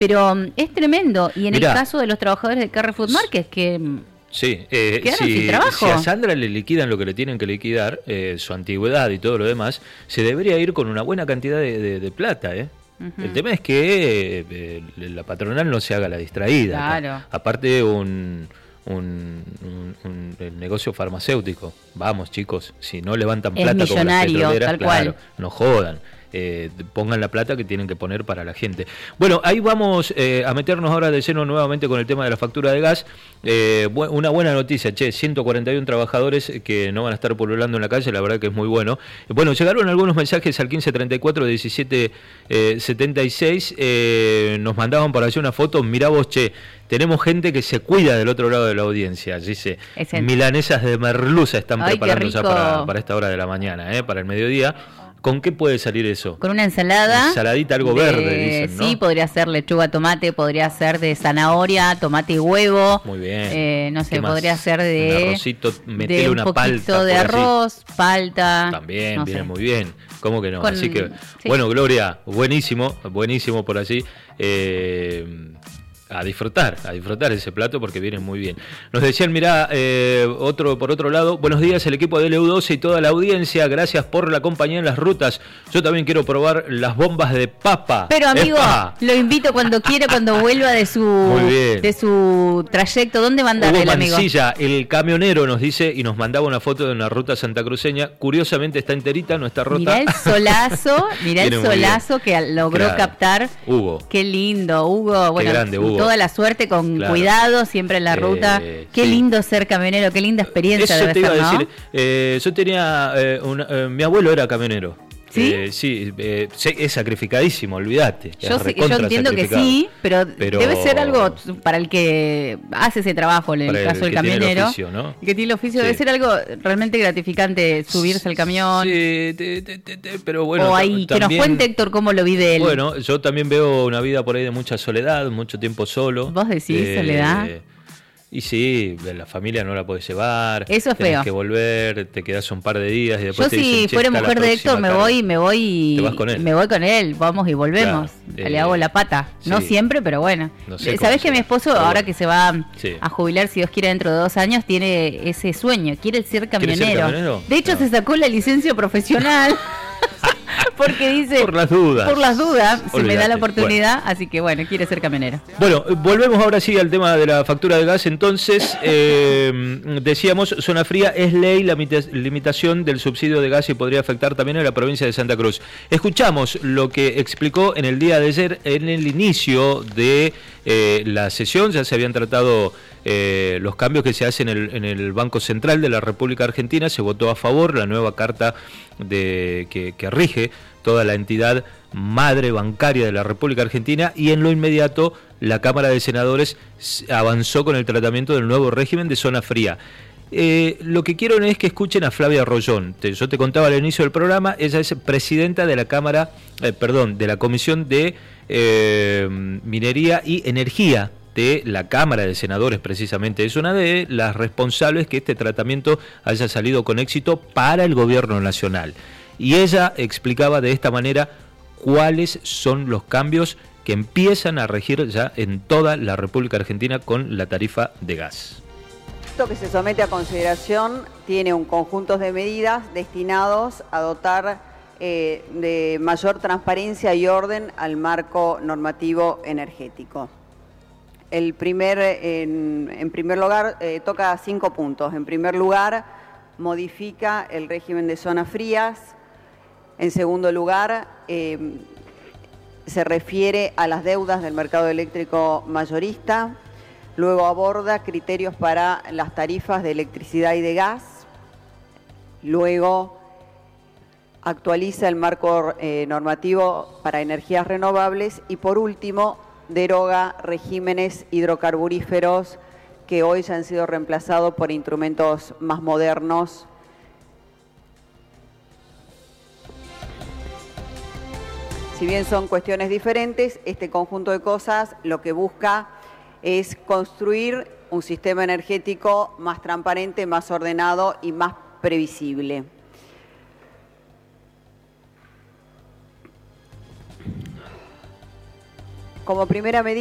Pero es tremendo. Y en Mirá, el caso de los trabajadores de Carrefour Market, que sí, quedaron sin trabajo. si a Sandra le liquidan lo que le tienen que liquidar, su antigüedad y todo lo demás, se debería ir con una buena cantidad de plata, ¿eh? Ujú. El tema es que la patronal no se haga la distraída. Claro. Aparte el negocio farmacéutico. Vamos, chicos, si no levantan Es plata como las millonario, petroleras, tal claro, cual. no jodan. Pongan la plata que tienen que poner para la gente. Bueno, ahí vamos a meternos ahora de lleno nuevamente con el tema de la factura de gas. Una buena noticia, 141 trabajadores que no van a estar pululando en la calle, la verdad que es muy bueno. Bueno, llegaron algunos mensajes al 1534 1776, nos mandaban por allí una foto, mirá vos, tenemos gente que se cuida del otro lado de la audiencia, dice, milanesas de merluza están preparando ya para esta hora de la mañana, para el mediodía. ¿Con qué puede salir eso? Con una ensalada. Ensaladita, algo verde, dicen, ¿no? Sí, podría ser lechuga, tomate, podría ser de zanahoria, tomate y huevo. Muy bien. No sé, podría ser de... Un arrocito, metele una palta. Un poquito de arroz, palta. También, no viene sé. muy bien. ¿Cómo que no? Así que, sí. Bueno, Gloria, buenísimo por allí. A disfrutar ese plato porque viene muy bien. Nos decían, mirá, por otro lado, buenos días el equipo de LU12 y toda la audiencia, gracias por la compañía en las rutas. Yo también quiero probar las bombas de papa. Pero amigo, ¡Epa! Lo invito cuando quiera, cuando vuelva de su trayecto. ¿Dónde va a andar el amigo? Mancilla, el camionero nos dice y nos mandaba una foto de una ruta santacruceña. Curiosamente está enterita, no está rota. Mirá el solazo que logró captar. Hugo. Qué lindo, Hugo. Bueno, qué grande, Hugo. Toda la suerte, con cuidado, siempre en la ruta. Qué lindo ser camionero, qué linda experiencia. Eso debe te iba ser, a ¿no? decir. Yo tenía, mi abuelo era camionero. ¿Sí? Es sacrificadísimo, olvídate. Yo entiendo que sí, pero debe ser algo para el que hace ese trabajo, en el caso del camionero. Tiene el oficio, ¿no? Que tiene el oficio, debe ser algo realmente gratificante subirse al camión. Sí, pero bueno. O ahí, también, que nos cuente Héctor cómo lo vive él. Bueno, yo también veo una vida por ahí de mucha soledad, mucho tiempo solo. ¿Vos decís soledad? Y sí, la familia no la podés llevar. Eso es tenés feo. que volver, te quedás un par de días y después yo te dicen, si fuera mujer de Héctor me voy ¿Te vas con él? Me voy con él, vamos y volvemos. Claro, le hago la pata. Sí. No siempre, pero bueno. No sé ¿sabés que mi esposo, ahora que se va a jubilar, si Dios quiere, dentro de 2 años, tiene ese sueño, quiere ser camionero? ¿Quiere ser camionero? De hecho, se sacó la licencia profesional. Porque dice, por las dudas, se me da la oportunidad, así que bueno, quiere ser camionero. Bueno, volvemos ahora sí al tema de la factura de gas. Entonces, decíamos, zona fría es ley la limitación del subsidio de gas y podría afectar también a la provincia de Santa Cruz. Escuchamos lo que explicó en el día de ayer, en el inicio de la sesión. Ya se habían tratado los cambios que se hacen en el Banco Central de la República Argentina. Se votó a favor la nueva carta que rige toda la entidad madre bancaria de la República Argentina, y en lo inmediato la Cámara de Senadores avanzó con el tratamiento del nuevo régimen de zona fría. Lo que quiero es que escuchen a Flavia Rollón. Yo te contaba al inicio del programa, ella es presidenta de la de la Comisión de Minería y Energía de la Cámara de Senadores, precisamente. Es una de las responsables que este tratamiento haya salido con éxito para el gobierno nacional. Y ella explicaba de esta manera cuáles son los cambios que empiezan a regir ya en toda la República Argentina con la tarifa de gas. Esto que se somete a consideración tiene un conjunto de medidas destinados a dotar de mayor transparencia y orden al marco normativo energético. En primer lugar, toca 5 puntos. En primer lugar, modifica el régimen de zonas frías. En segundo lugar, se refiere a las deudas del mercado eléctrico mayorista. Luego aborda criterios para las tarifas de electricidad y de gas. Luego actualiza el marco normativo para energías renovables. Y por último, deroga regímenes hidrocarburíferos que hoy ya han sido reemplazados por instrumentos más modernos. Si bien son cuestiones diferentes, este conjunto de cosas lo que busca es construir un sistema energético más transparente, más ordenado y más previsible. como primera medida,